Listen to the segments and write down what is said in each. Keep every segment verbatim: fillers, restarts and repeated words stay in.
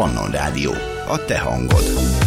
Pannon Rádió, a te hangod.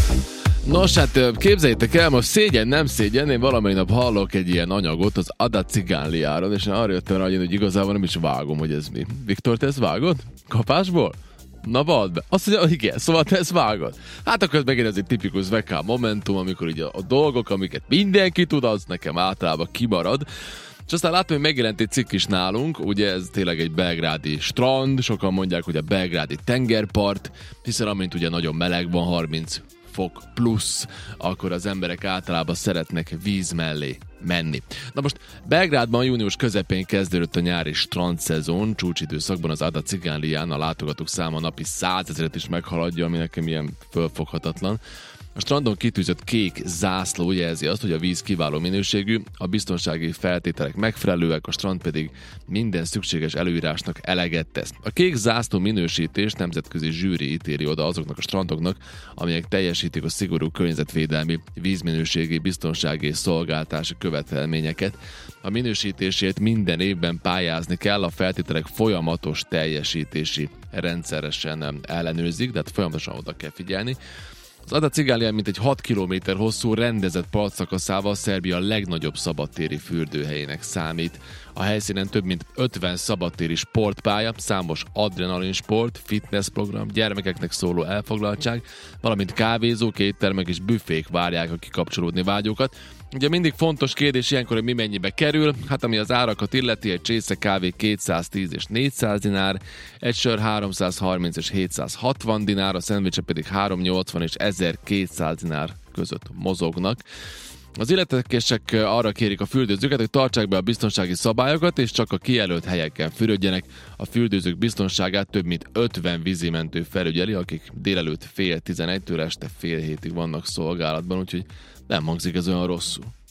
Nos, hát képzeljétek el, most szégyen, nem szégyen, én valamely nap hallok egy ilyen anyagot az Ada Cigánliáról, és én arra jöttem rá, hogy igazából nem is vágom, hogy ez mi. Viktor, te ezt vágod? Kapásból? Na vald be. Azt mondja, igen, szóval te ezt vágod. Hát akkor ez megint ez egy tipikus vé ká momentum, amikor így a, a dolgok, amiket mindenki tud, az nekem általában kimarad. És aztán látom, hogy megjelent egy cikk is nálunk, ugye ez tényleg egy belgrádi strand, sokan mondják, hogy a belgrádi tengerpart, hiszen amint ugye nagyon meleg van, harminc fok plusz, akkor az emberek általában szeretnek víz mellé menni. Na most Belgrádban június közepén kezdődött a nyári strandszezon, csúcsidőszakban az Ada Cigánlián a látogatók száma napi százezret is meghaladja, ami nekem ilyen fölfoghatatlan. A strandon kitűzött kék zászló jelzi azt, hogy a víz kiváló minőségű, a biztonsági feltételek megfelelőek, a strand pedig minden szükséges előírásnak eleget tesz. A kék zászló minősítést nemzetközi zsűri ítéli oda azoknak a strandoknak, amelyek teljesítik a szigorú környezetvédelmi, vízminőségi, biztonsági és szolgáltási követelményeket. A minősítésért minden évben pályázni kell, a feltételek folyamatos teljesítési rendszeresen ellenőrzik, de hát folyamatosan oda kell figyelni. Az Ada Cigánlián mint egy hat kilométer hosszú rendezett partszakaszával Szerbia legnagyobb szabadtéri fürdőhelyének számít. A helyszínen több mint ötven szabadtéri sportpálya, számos adrenalinsport, fitnessprogram, gyermekeknek szóló elfoglaltság, valamint kávézók, éttermek és büfék várják a kikapcsolódni vágyókat. Ugye mindig fontos kérdés ilyenkor, hogy mi mennyibe kerül, hát ami az árakat illeti, egy csésze kávé kétszáztíz és négyszáz dinár, egy sör háromszázharminc és hétszázhatvan dinár, a szendvicsek pedig háromszáznyolcvan és ezerkétszáz dinár között mozognak. Az illetékesek arra kérik a fürdőzőket, hogy tartsák be a biztonsági szabályokat, és csak a kijelölt helyeken fürödjenek. A fürdőzők biztonságát több mint ötven vízimentő felügyeli, akik délelőtt fél tizenegytől este fél hétig vannak szolgálatban, úgyhogy nem hangzik ez olyan rosszul.